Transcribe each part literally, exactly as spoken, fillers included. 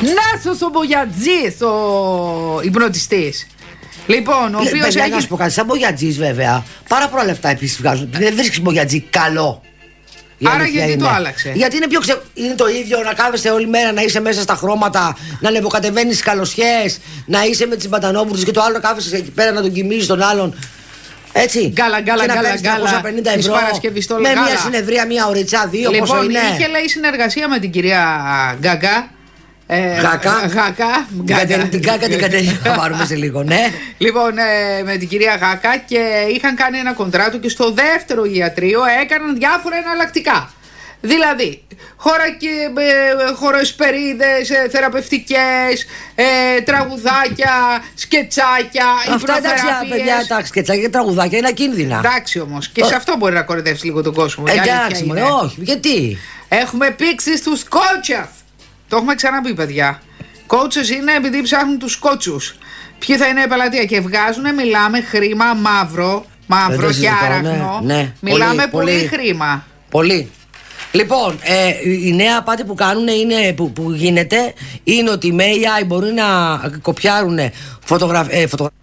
Νάσος ο Μπογιατζής, ο υπνοτιστής. Λοιπόν, ο οποίος έχει... να σου πω κάτι, σαν Μπογιατζής βέβαια, πάρα πολλά λεφτά επίσης βγάζουν. Δεν βρίσκεις Μπογιατζή καλό. Άρα γιατί είναι. Το άλλαξε? Γιατί είναι πιο ξε... είναι το ίδιο να κάθεσαι όλη μέρα, να είσαι μέσα στα χρώματα, να ανεβοκατεβαίνεις στις καλοσιές, να είσαι με τις μπατανόβουρτες και το άλλο να κάθεσαι εκεί πέρα να τον κοιμίζεις τον άλλον. Έτσι. Γκάλα, γκάλα, γκάλα, γκάλα. τριακόσια πενήντα ευρώ με γάλα. μια συνεδρία, μια ωρίτσα, δύο. Λοιπόν, πόσο είναι. Είχε λέει συνεργασία με την κυρία Γκάγκα. Ε, Γάκα. Γάκα. Την Γκάκα την Κατερίνα θα πάρουμε σε λίγο, ναι. Λοιπόν, ε, με την κυρία Γάκα και είχαν κάνει ένα κοντράτο και στο δεύτερο ιατρείο έκαναν διάφορα εναλλακτικά. Δηλαδή, χώρα και, ε, χωροεσπερίδες, ε, θεραπευτικές, ε, τραγουδάκια, σκετσάκια, αυτά εντάξει, παιδιά, τα σκετσάκια και τραγουδάκια είναι ακίνδυνα. Εντάξει όμως, και σε αυτό μπορεί να κορυδεύσει λίγο τον κόσμο. Εντάξει, μωρέ, όχι, γιατί. Έχουμε πήξει στους κότσες. Το έχουμε ξαναπεί, παιδιά. Κότσες είναι επειδή ψάχνουν τους κότσους. Ποιοι θα είναι η πελατεία και βγάζουν, μιλάμε χρήμα μαύρο, μαύρο και άραχνο. Ναι, ναι. Μιλάμε πολύ, πολύ, πολύ χρήμα. Πολύ. Λοιπόν, ε, η νέα απάτη που κάνουν είναι, που, που γίνεται είναι ότι με έι άι μπορεί να κοπιάρουν φωτογραφίες. Ε, φωτογρα...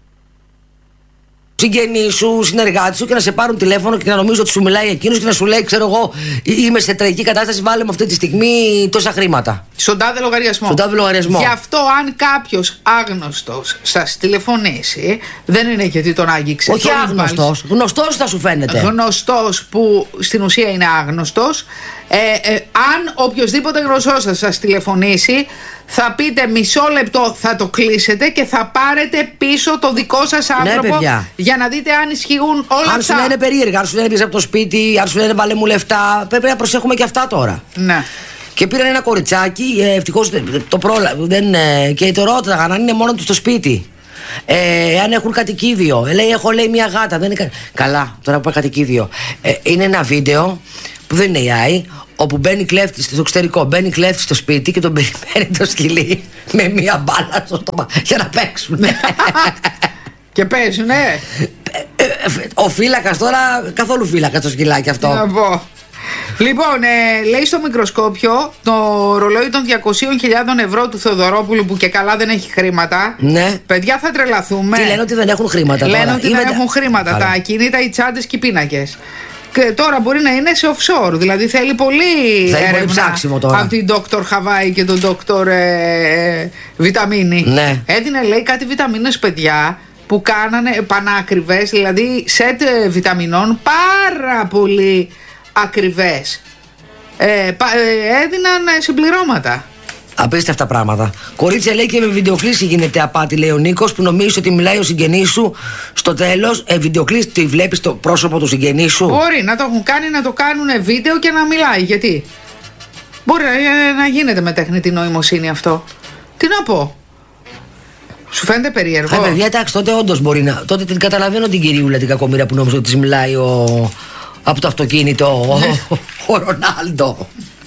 συγγενείς σου, συνεργάτες σου και να σε πάρουν τηλέφωνο και να νομίζω ότι σου μιλάει εκείνος και να σου λέει, ξέρω εγώ, είμαι σε τραγική κατάσταση, βάλε μου αυτή τη στιγμή τόσα χρήματα. Στον τάδε λογαριασμό. Στον τάδε λογαριασμό. Γι' αυτό, αν κάποιος άγνωστος σας τηλεφωνήσει, δεν είναι γιατί τον άγγιξε. Όχι άγνωστος, γνωστός θα σου φαίνεται. Γνωστός που στην ουσία είναι άγνωστος. Ε, ε, αν οποιοδήποτε γνωστός σας, σας τηλεφωνήσει, θα πείτε μισό λεπτό, θα το κλείσετε και θα πάρετε πίσω το δικό σας άνθρωπο, ναι, για να δείτε αν ισχύουν όλα αν αυτά. Αν σου λένε περίεργα, αν σου λένε πήγες από το σπίτι, αν σου λένε βάλε μου λεφτά, πρέπει να προσέχουμε και αυτά τώρα. Ναι. Και πήραν ένα κοριτσάκι, ευτυχώς το πρόλαβε, και το ρώταγαν αν είναι μόνο του στο σπίτι. Ε, αν έχουν κατοικίδιο. Ε, λέει, έχω λέει μια γάτα. Δεν είναι... Καλά, τώρα που πάει κατοικίδιο. Ε, είναι ένα βίντεο που δεν είναι έι άι, όπου μπαίνει κλέφτης στο εξωτερικό, μπαίνει κλέφτης στο σπίτι και τον περιμένει το σκυλί με μια μπάλα στο στόμα για να παίξουν. Και παίζουνε. Ο φύλακας τώρα, καθόλου φύλακας το σκυλάκι αυτό. Να πω. Λοιπόν, ε, λέει στο μικροσκόπιο το ρολόι των διακοσίων χιλιάδων ευρώ του Θεοδωρόπουλου, που και καλά δεν έχει χρήματα. Ναι. Παιδιά, θα τρελαθούμε. Τι λένε, ότι δεν έχουν χρήματα. Λένε τώρα. ότι Είμαι... δεν έχουν χρήματα. Άρα. Τα ακίνητα, οι τσάντες και οι πίνακες. Και τώρα μπορεί να είναι σε offshore. Δηλαδή θέλει πολύ θέλει έρευνα πολύ ψάξιμο τώρα. Από την Δόκτωρ Χαβάη και τον Δόκτωρ ε, Βιταμίνη. Ναι. Έδινε, λέει, κάτι βιταμίνες, παιδιά, που κάνανε πανάκριβες, δηλαδή σετ βιταμινών πάρα πολύ ακριβές. Ε, πα, ε, έδιναν συμπληρώματα. Απίστευτα πράγματα. Κορίτσια, λέει, και με βιντεοκλήση γίνεται απάτη, λέει ο Νίκος, που νομίζει ότι μιλάει ο συγγενής σου. Στο τέλος, ε, βιντεοκλήση, τη βλέπεις το πρόσωπο του συγγενή σου. Μπορεί να το έχουν κάνει, να το κάνουν βίντεο και να μιλάει. Γιατί μπορεί να, να γίνεται με τεχνητή νοημοσύνη αυτό. Τι να πω. Σου φαίνεται περίεργο? Ε, παιδιά, εντάξει, τότε όντως μπορεί να. Τότε την καταλαβαίνω την κυριούλα την κακομοίρα που νόμιζε ότι της μιλάει ο. Από το αυτοκίνητο ο, ο Ρονάλντο.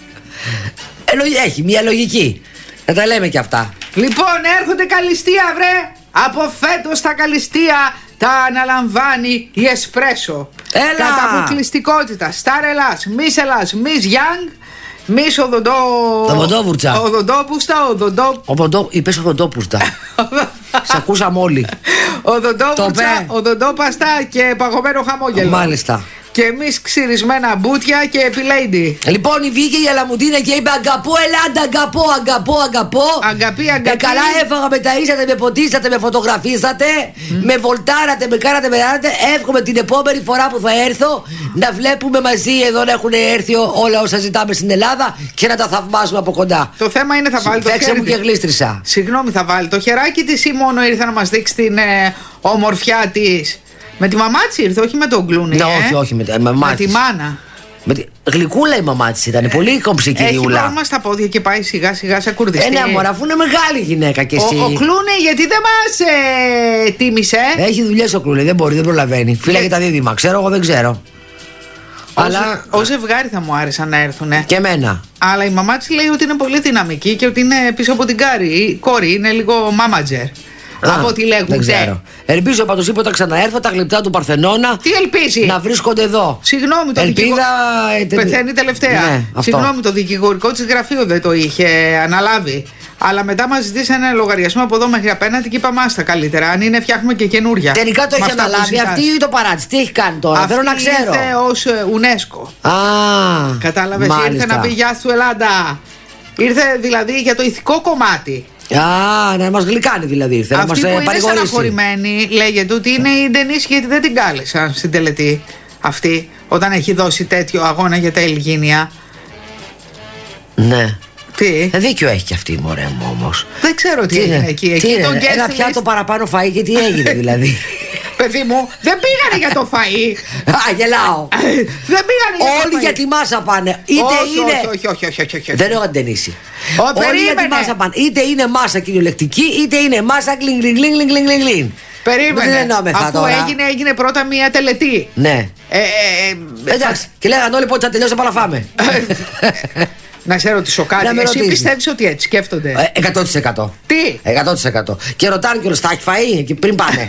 Ε, έχει μια λογική. Να τα λέμε κι αυτά. Λοιπόν, έρχονται καλυστία, βρε. Από φέτος τα καλυστία τα αναλαμβάνει η Εσπρέσο. Έλα. Κατά αποκλειστικότητα. Σταρ Ελλάς, Miss Ελλάς, Miss Young, Miss Οδοντό... Οδοντόβουρτσα. Οδοντόπουστα, οδοντό... Οδοντό... Είπες οδοντόπουστα. Σ' ακούσαμε όλοι. Οδοντόβουρτσα, οδοντόπαστα και παγωμένο χαμόγελο. Μάλιστα. Και εμείς ξυρισμένα μπουτια και επιλέιντι. Λοιπόν, βγήκε η Αλαμουντίνα και είπε αγκαπώ Ελλάδα, αγκαπώ, αγκαπώ, αγκαπώ. Αγκαπή, αγκαπή. Ε, καλά έφαγα, με ταΐσατε, με ποτίσατε, με φωτογραφίσατε, mm. με βολτάρατε, με κάνατε, με κάνατε. Εύχομαι την επόμενη φορά που θα έρθω να βλέπουμε μαζί εδώ να έχουν έρθει όλα όσα ζητάμε στην Ελλάδα και να τα θαυμάσουμε από κοντά. Το θέμα είναι θα βάλει το χέρι. Μου και γλίστρισα. Συγγνώμη, θα βάλει το χεράκι της ή μόνο ήρθε να μας δείξει την ε, ομορφιά της? Με τη μαμά της ήρθε, όχι με τον Κλούνι. Ναι, ε? όχι, όχι, με, με, με τη μάνα. Με τη... Γλυκούλα η μαμά της ήταν, πολύ κομψή κυριούλα. Έχει πρόβλημα στα πόδια και πάει σιγά σιγά σε κουρδιστή. Ε, ναι, μωρά, αφού είναι μεγάλη γυναίκα κι εσύ. Ο, ο Κλούνι, γιατί δεν μας ε, τίμησε. Έχει δουλειές ο Κλούνι, δεν μπορεί, δεν προλαβαίνει. Φύλαγε τα δίδυμα, ξέρω, εγώ δεν ξέρω. Ο, Αλλά... ο ζευγάρι θα μου άρεσαν να έρθουνε. Και εμένα. Αλλά η μαμά της λέει ότι είναι πολύ δυναμική και ότι είναι πίσω από την κάρη. Η κόρη είναι λίγο μάματζερ. Από ό,τι λέγουν. Δεν ξέρω. Ελπίζω πάντως είπε όταν ξαναέρθω τα γλυπτά του Παρθενώνα. Τι ελπίζει? Να βρίσκονται εδώ. Συγγνώμη, το Ελπίδα... δικηγο... Πεθαίνει τελευταία. Ναι, συγγνώμη, το δικηγορικό της γραφείο δεν το είχε αναλάβει. Αλλά μετά μας ζητήσανε ένα λογαριασμό από εδώ μέχρι απέναντι και είπαμε άστα καλύτερα. Αν είναι, φτιάχνουμε και καινούρια. Τελικά το έχει αναλάβει αυτή ή το παράτησε? Τι έχει κάνει τώρα? Αυτή θέλω να ξέρω. Ήρθε ως UNESCO. Α, κατάλαβες, ήρθε να πει γεια σου Ελλάδα. Ήρθε δηλαδή για το ηθικό κομμάτι. Α, να μας γλυκάνει δηλαδή. Ήρθε αυτή να μας που είναι παρηγορήσει. στεναχωρημένη λέγεται ότι είναι η Ντενίση, γιατί δεν την κάλεσαν στην τελετή αυτή όταν έχει δώσει τέτοιο αγώνα για τα Ελγίνια. Ναι. Τι? Ε, δίκιο έχει και αυτή, μωρέ μου, όμως. Δεν ξέρω τι, τι έγινε είναι, εκεί. Τι εκεί είναι, τον ένα πιάτο παραπάνω φαΐ και τι έγινε δηλαδή. Παιδί μου, δεν πήγανε για το φαΐ. Α, γελάω. Δεν πήγανε για Όλοι το φαΐ. για τη μάσα πάνε. Είτε όχι, είναι. Όχι, όχι, όχι, όχι, όχι. Δεν έχω αντενήσει. Όλοι περίμενε. για τη μάσα πάνε. Είτε είναι μάσα κυριολεκτική, είτε είναι μάσα γκλιν γκλιν γκλιν γκλιν γκλιν γκλιν. Περίμενε. Αφού τώρα. έγινε, έγινε πρώτα μια τελετή. Ναι. Ε, ε, ε, Εντάξει. Και λέγανε όλοι πότε θα τελειώσει, πάμε να φάμε. Να σε ρωτήσω κάτι. Εσύ πιστεύεις ότι έτσι σκέφτονται? εκατό τοις εκατό. Τι? εκατό τοις εκατό. Και ρωτάνε κιόλας, τα έχει φαΐ εκεί πριν πάνε.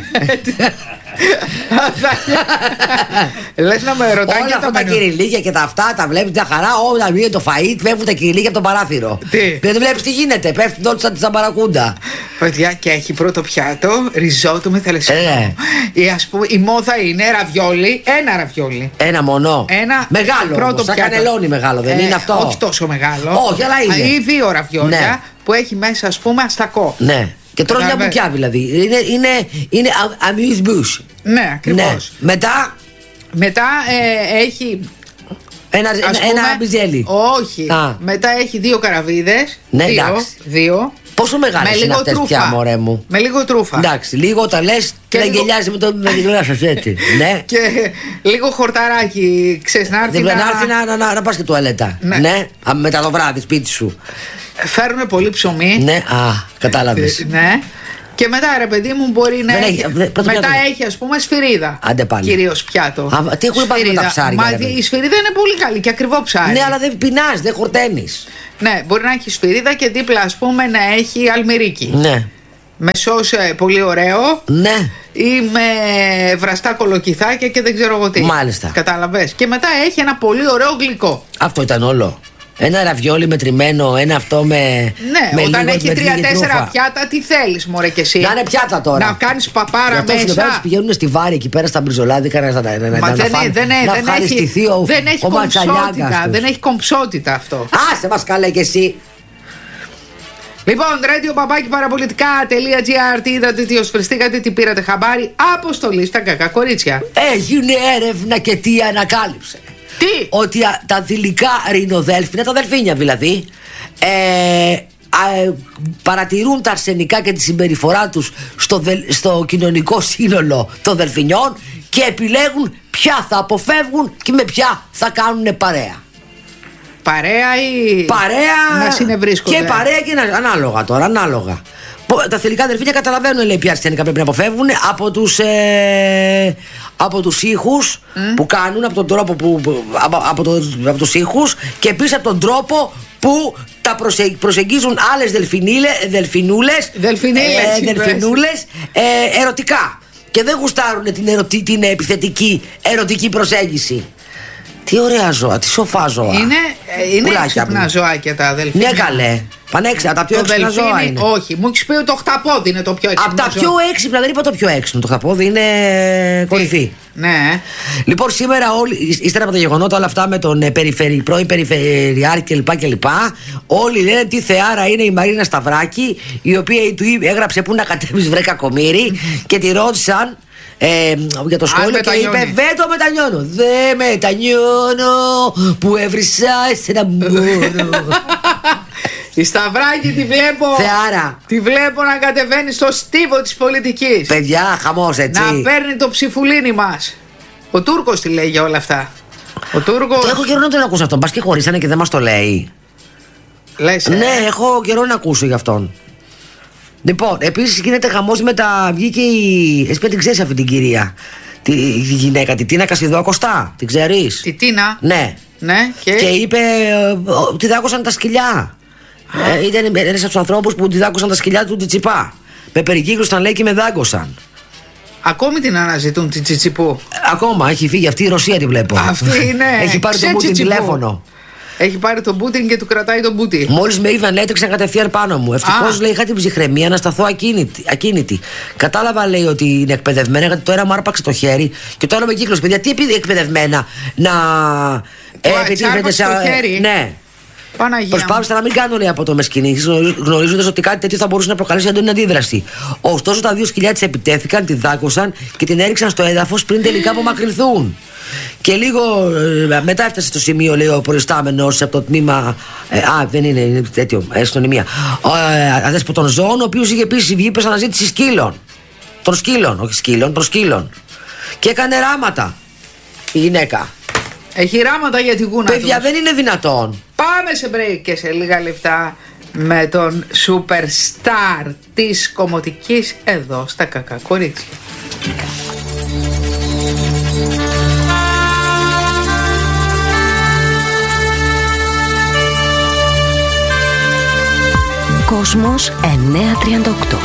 Λες να με ρωτάνε όλα αυτά τα κυριλίκια και τα αυτά τα βλέπεις μια χαρά. Όλα βγαίνει το φαΐ, πέφτουν τα κυριλίκια από τον παράθυρο. Τι? Δεν βλέπεις τι γίνεται, πέφτουν όλοι σαν μπαρακούντα. Παιδιά, και έχει πρώτο πιάτο ριζότο με θαλασσινό. Ε. Η, ας πούμε, η μόδα είναι ραβιόλι, ένα ραβιόλι. Ένα μονό. Ένα μεγάλο. πρώτο Όμως, σαν πιάτο. κανελόνι μεγάλο, δεν Ε, είναι αυτό? Όχι τόσο μεγάλο. Όχι, αλλά είναι. Ή δύο ραβιόλια, Ναι. που έχει μέσα, ας πούμε, αστακό. Ναι. Και τρως μια μπουκιά δηλαδή. Είναι, είναι, είναι amuse bouche. Ναι, ακριβώς. Ναι. Μετά. Μετά ε, έχει. Ένα, ας ένα, πούμε, ένα μπιζέλι. Όχι. Α. Μετά έχει δύο καραβίδες. Ναι, δύο, εντάξει. δύο. Πόσο μεγάλες Με είναι λίγο αυτές τρούφα. πια, μωρέ μου? Με λίγο τρούφα. Εντάξει, λίγο όταν λες και να λίγο- γελιάζει με, το, με τη γλώσσα σας έτσι. Ναι. Και λίγο χορταράκι, ξέρεις, να έρθει Δεν πρέπει να... να έρθει να, να, να, να πας και τουαλέτα. Ναι. Ναι. Α, μετά το βράδυ σπίτι σου. Φέρουν πολύ ψωμί. Ναι, α, κατάλαβες. Ε, ναι. Και μετά, ρε παιδί μου, μπορεί να Δεν έχει. έχει- δεν- πρώτο μετά πιάτο. έχει, ας πούμε, σφυρίδα. Άντε πάλι. Κυρίως πιάτο. Α, τι έχουν πάθει με τα Σφυρίδα. ψάρια, Μα ρε παιδί. η σφυρίδα είναι πολύ καλή και ακριβό ψάρι. Ναι, αλλά δεν πεινάς, δεν χορταίνεις. Ναι, μπορεί να έχει σφυρίδα και δίπλα, ας πούμε, να έχει αλμυρίκι. Ναι. Με σως ε, πολύ ωραίο. Ναι. Ή με βραστά κολοκυθάκια και δεν ξέρω εγώ τι. Μάλιστα. Κατάλαβες. Και μετά έχει ένα πολύ ωραίο γλυκό. Αυτό ήταν όλο. Ένα ραβιόλι μετρημένο, ένα αυτό με. Ναι, με όταν λίγο- έχει με τρία-τέσσερα τρούφα. πιάτα, τι θέλεις, μωρέ κι εσύ? Να είναι πιάτα τώρα. Να κάνεις παπάρα Γι' αυτό στην Ελλάδα μέσα. πηγαίνουν στη Βάρη εκεί πέρα στα μπριζολάδικα να, να, να, να, Μα να, δεν, φάνε, δεν, να δεν, δεν έχει, ευχαριστηθεί ο, δεν έχει ο Ματσαλιάγκας κομψότητα. τους. Δεν έχει κομψότητα αυτό. Άσε μας καλέ κι εσύ. Λοιπόν, radio παπάκι παραπολιτικά.gr. Τι είδατε, τι οσφριστήκατε, τι πήρατε χαμπάρι? Αποστολή στα κακά κορίτσια. Έγινε έρευνα και τι ανακάλυψε? Τι? Ότι α, τα θηλυκά ρινοδέλφινα, τα δελφίνια δηλαδή, ε, α, ε, παρατηρούν τα αρσενικά και τη συμπεριφορά τους στο, δελ- στο κοινωνικό σύνολο των δελφινιών και επιλέγουν ποια θα αποφεύγουν και με ποια θα κάνουν παρέα. Παρέα ή. Παρέα Να συνευρίσκονται. και παρέα και να, ανάλογα τώρα, ανάλογα. Πο- Τα θηλυκά δελφίνια καταλαβαίνουν, λέει, ποια αρσενικά πρέπει να αποφεύγουν από τους, ε, από τους ήχους που κάνουν, από τον τρόπο που, που- από, από, το, από τους ήχους και επίσης από τον τρόπο που τα προσε, προσεγγίζουν άλλες δελφινίλε, δελφινούλες, Δελφινίλες, ε, δελφινούλες ε, ερωτικά και δεν γουστάρουν την, ερωτη, την επιθετική ερωτική προσέγγιση. Τι ωραία ζώα, τι σοφά ζώα. Είναι, ε, είναι Πουλάκια έξυπνα μου. ζωάκια τα αδελφίνια. Ναι, καλέ. Πανέξυπνα, τα πιο Το έξυπνα ζώα δελφίνι, είναι. όχι. Μου έχει πει ότι το χταπόδι είναι το πιο έξυπνο. Από τα ζώο. πιο έξυπνα, δεν είπα το πιο έξυπνο. Το χταπόδι είναι κορυφή. Ναι. Λοιπόν, σήμερα, όλοι, ύστερα από τα γεγονότα όλα αυτά με τον ε, περιφερει, πρώην Περιφερειάρχη κλπ. κλπ. Όλοι λένε τι θεάρα είναι η Μαρίνα Σταυράκη, η οποία του είπε- έγραψε πού να κατέβεις βρε κακομοίρη και τη ρώτησαν ε, για το σχόλιο και είπε μετανιώνει. δεν το μετανιώνω. Δεν μετανιώνω που έβρισα εσένα μόνο. Η Σταυράκη τη βλέπω. Θεάρα. Τη βλέπω να κατεβαίνει στο στίβο της πολιτικής. Παιδιά, χαμός έτσι. Να παίρνει το ψηφουλίνι μας. Ο Τούρκος τι λέει για όλα αυτά. Ο Τούρκος. Το έχω καιρό να τον ακούσω αυτόν. Μπας και χωρίσανε και δεν μας το λέει. Λες, ε. Ναι, έχω καιρό να ακούσω για αυτόν. Λοιπόν, επίσης γίνεται χαμός με τα. Βγήκε η. Εσύ την ξέρεις αυτή την κυρία. Τη, τη γυναίκα, τη Τίνα Κασιδό Ακοστά. Την ξέρεις? Η Τίνα. Ναι. Ναι, και. Και είπε ε, ότι δάκωσαν τα σκυλιά. Ε, ήταν ένας από τους ανθρώπους που τη δάκωσαν τα σκυλιά του Τσιτσιπά. Με περικύκλωσαν, λέει, και με δάγκωσαν. Ακόμη την αναζητούν την Τσιτσιπού. Ακόμα έχει φύγει αυτή η Ρωσία, τη βλέπω. Αυτή είναι Έχει πάρει το Πούτιν ξετσιτσιπού. τηλέφωνο. Έχει πάρει τον Πούτιν και του κρατάει τον Πούτιν. Μόλις με είδαν, έτρεξαν κατευθείαν πάνω μου. Ευτυχώς, λέει, είχα την ψυχραιμία να σταθώ ακίνητη, ακίνητη. Κατάλαβα, λέει, ότι είναι εκπαιδευμένα, γιατί το ένα μου άρπαξε το χέρι και το άλλο με κύκλωσε. Γιατί επειδή εκπαιδευμένα να επιτίθεται σε. Ναι. Προσπάθησα να μην κάνω, λέει, από το μεσκινή, γνωρίζοντας ότι κάτι τέτοιο θα μπορούσε να προκαλέσει έντονη αντίδραση. Ωστόσο, τα δύο σκυλιά της επιτέθηκαν, τη δάκωσαν και την έριξαν στο έδαφος πριν τελικά απομακρυνθούν. Και λίγο ε, μετά έφτασε στο σημείο, λέει, ο προϊστάμενος από το τμήμα. Ε, α, δεν είναι, είναι τέτοιο, αστυνομία. Ε, αδέσποτων ζώων, ο οποίος είχε επίσης βγει προς αναζήτηση σκύλων. Των σκύλων, όχι σκύλων, των σκύλων. Και έκανε ράματα η γυναίκα. Έχει ράματα για τη γούνα. Παιδιά, τους. δεν είναι δυνατόν. Πάμε σε break και σε λίγα λεπτά με τον superstar της κομμωτικής εδώ στα Κακά Κορίτσια. Κόσμος εννιακόσια τριάντα οκτώ.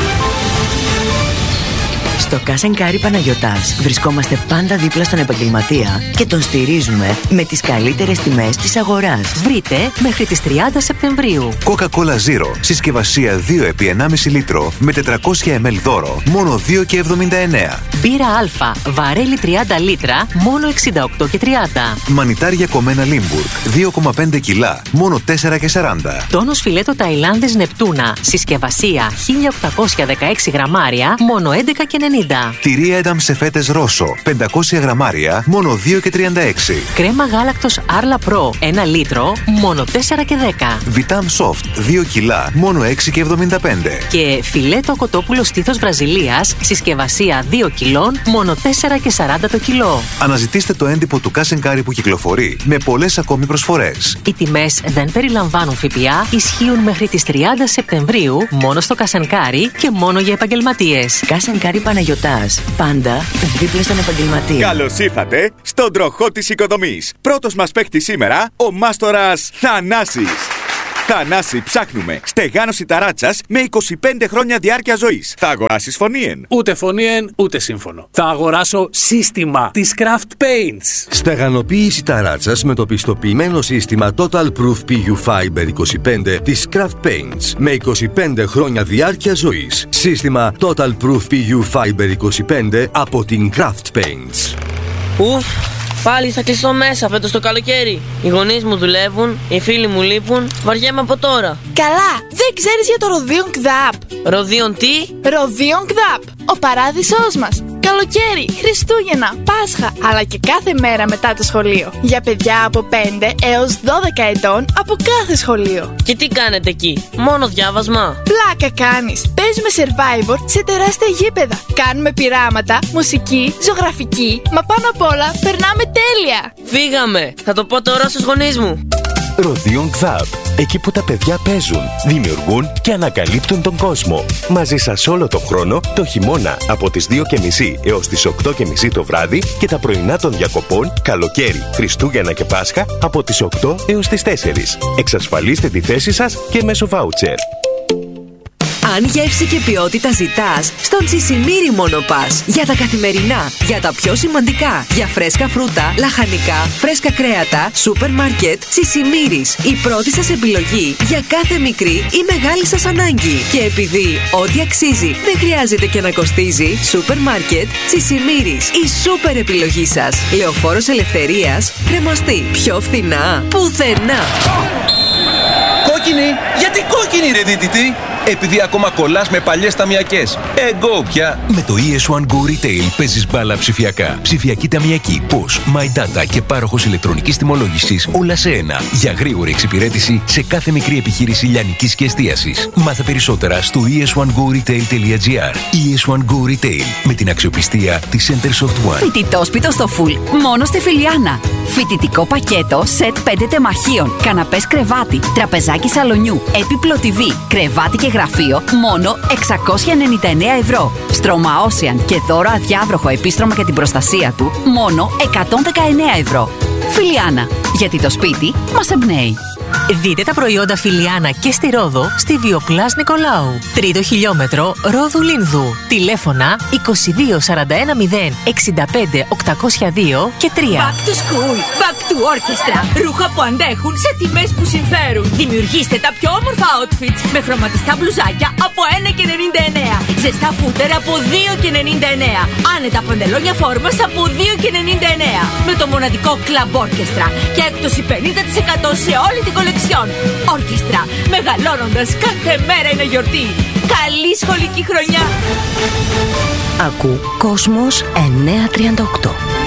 Στο Κάσεν-Κάρι Παναγιωτάς βρισκόμαστε πάντα δίπλα στον επαγγελματία και τον στηρίζουμε με τις καλύτερες τιμές της αγοράς. Βρείτε μέχρι τις τριάντα Σεπτεμβρίου. Coca-Cola Zero, συσκευασία δύο επί ενάμιση λίτρο με τετρακόσια μιλιλίτρα δώρο, μόνο δύο και εβδομήντα εννέα. Μπύρα Α, βαρέλι τριάντα λίτρα, μόνο εξήντα οκτώ και τριάντα. Μανιτάρια κομμένα Λίμπουργκ, δύο κόμμα πέντε κιλά, μόνο τέσσερα και σαράντα. Τόνος φιλέτο Ταϊλάνδης Νεπτούνα, συσκευασία χίλια οκτακόσια δεκαέξι γραμμάρια, μόνο έντεκα και ενενήντα. Τυρί Ένταμ σε φέτες Ρώσο, πεντακόσια γραμμάρια, μόνο δύο και τριάντα έξι. Κρέμα γάλακτος Άρλα Pro, ένα λίτρο, μόνο τέσσερα και δέκα. Βιτάμ Soft, δύο κιλά, μόνο έξι και εβδομήντα πέντε. Και φιλέτο κοτόπουλο στήθος Βραζιλίας, συσκευασία δύο κιλών, μόνο τέσσερα και σαράντα το κιλό. Αναζητήστε το έντυπο του Κάσεν-Κάρι που κυκλοφορεί, με πολλές ακόμη προσφορές. Οι τιμές δεν περιλαμβάνουν ΦΠΑ, ισχύουν μέχρι τις τριάντα Σεπτεμβρίου, μόνο στο Κάσεν-Κάρι και μόνο για επαγγελματίες. Κάσεν-Κάρι Παναγιωτάς, πάντα δίπλα στον επαγγελματία. Καλώς ήρθατε στον τροχό της οικοδομής. Πρώτος μας παίκτης σήμερα, ο μάστορας Θανάσης. Θανάση, ψάχνουμε στεγάνωση ταράτσας με είκοσι πέντε χρόνια διάρκεια ζωής. Θα αγοράσεις φωνήεν? Ούτε φωνήεν, ούτε σύμφωνο. Θα αγοράσω σύστημα της Craft Paints. Στεγανοποίηση ταράτσας με το πιστοποιημένο σύστημα Total Proof πι γιου Fiber είκοσι πέντε της Craft Paints με είκοσι πέντε χρόνια διάρκεια ζωής. Σύστημα Total Proof πι γιου Fiber είκοσι πέντε από την Craft Paints. Ουφ, πάλι θα κλειστώ μέσα φέτος το καλοκαίρι. Οι γονείς μου δουλεύουν, οι φίλοι μου λείπουν, βαριέμαι από τώρα. Καλά, δεν ξέρεις για το Ροδίον Κδάπ? Ροδίον τι? Ροδίον Κδάπ, ο παράδεισός μας. Καλοκαίρι, Χριστούγεννα, Πάσχα, αλλά και κάθε μέρα μετά το σχολείο. Για παιδιά από πέντε έως δώδεκα ετών από κάθε σχολείο. Και τι κάνετε εκεί? Μόνο διάβασμα? Πλάκα κάνεις. Παίζουμε Survivor σε τεράστια γήπεδα. Κάνουμε πειράματα, μουσική, ζωγραφική, μα πάνω απ' όλα περνάμε τέλεια. Φύγαμε. Θα το πω τώρα στους γονείς μου. Ροδίον Κδάπ. Εκεί που τα παιδιά παίζουν, δημιουργούν και ανακαλύπτουν τον κόσμο. Μαζί σας όλο τον χρόνο, το χειμώνα από τις δύο και μισή έως τις οκτώ και μισή το βράδυ και τα πρωινά των διακοπών, καλοκαίρι, Χριστούγεννα και Πάσχα από τις οκτώ έως τις τέσσερις. Εξασφαλίστε τη θέση σας και μέσω βάουτσερ. Αν γεύση και ποιότητα ζητάς, στον Τσισιμίρι μόνο πας. Για τα καθημερινά, για τα πιο σημαντικά, για φρέσκα φρούτα, λαχανικά, φρέσκα κρέατα, σούπερ μάρκετ, Τσισιμίρις. Η πρώτη σας επιλογή για κάθε μικρή ή μεγάλη σας ανάγκη. Και επειδή ό,τι αξίζει δεν χρειάζεται και να κοστίζει, σούπερ μάρκετ, Τσισιμίρις. Η σούπερ επιλογή σας. Λεωφόρος Ελευθερίας, κρεμαστή. Πιο φθηνά, πουθενά. Κόκκινη! Γιατί κόκκινη ρε δίτητη! Επειδή ακόμα κολλάς με παλιές ταμιακές. Εγώ πια! Με το ι ες one Go Retail παίζεις μπάλα ψηφιακά. Ψηφιακή ταμιακή, Posh, My Data και πάροχος ηλεκτρονικής τιμολόγησης όλα σε ένα. Για γρήγορη εξυπηρέτηση σε κάθε μικρή επιχείρηση λιανικής και εστίασης. Μάθε περισσότερα στο ι ες one go retail τελεία τζι άρ. ι ες one Go Retail με την αξιοπιστία της Centersoft One. Φοιτητόσπιτο στο Full, μόνο στη Φιλιάνα. Φοιτητικό πακέτο, σετ πέντε τεμαχίων, καναπές κρεβάτι, τραπεζάκι σαλονιού, έπιπλο τι βι, κρεβάτι και γραφείο, μόνο εξακόσια ενενήντα εννέα ευρώ. Στρώμα Ocean και δώρο αδιάβροχο επίστρωμα για την προστασία του, μόνο εκατόν δεκαεννέα ευρώ. Φιλιάνα, γιατί το σπίτι μας εμπνέει. Δείτε τα προϊόντα Φιλιάνα και στη Ρόδο στη Βιοπλάς Νικολάου. Τρίτο χιλιόμετρο Ρόδου Λίνδου. Τηλέφωνα είκοσι δύο σαράντα ένα μηδέν εξήντα πέντε οκτακόσια δύο και τρία. Back to school, back to orchestra. Ρούχα που αντέχουν σε τιμές που συμφέρουν. Δημιουργήστε τα πιο όμορφα outfits με χρωματιστά μπλουζάκια από ένα και ενενήντα εννέα. Ζεστά φούτερ από δύο και ενενήντα εννέα. Άνετα παντελόνια φόρμας από δύο και ενενήντα εννέα. Με το μοναδικό Club Orchestra και έκπτωση πενήντα τοις εκατό σε όλη την κολεξιόν. Orchestra, μεγαλώνοντας κάθε μέρα είναι γιορτή. Καλή σχολική χρονιά. Ακού Κόσμος εννιακόσια τριάντα οκτώ.